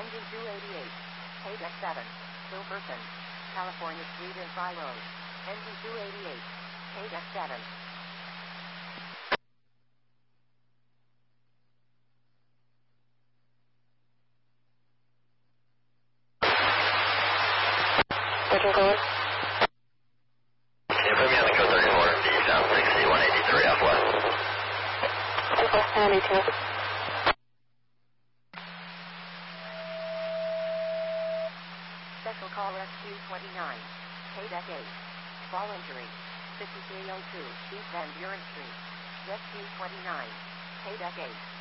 Engine 288. KDEC 7. Silverton, California Street and Fry Road. Engine 288. KDEC 7. Engine going. Can you put me on the code 34? Eastbound 60, 183 off west. 92. Special call Rescue 29. KDEC 8. Fall injury. 5302 East Van Buren Street. Rescue 29. KDEC 8.